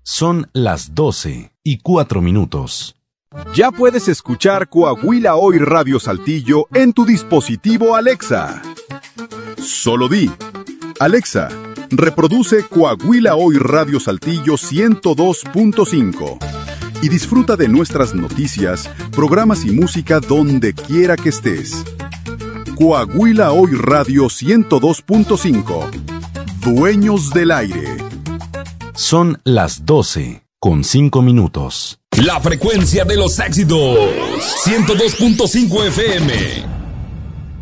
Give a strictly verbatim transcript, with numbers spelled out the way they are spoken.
Son las doce y cuatro minutos. Ya puedes escuchar Coahuila Hoy Radio Saltillo en tu dispositivo Alexa. Solo di: Alexa, reproduce Coahuila Hoy Radio Saltillo ciento dos punto cinco y disfruta de nuestras noticias, programas y música donde quiera que estés. Coahuila Hoy Radio ciento dos punto cinco. Dueños del aire. Son las doce con cinco minutos. La frecuencia de los éxitos. ciento dos punto cinco F M.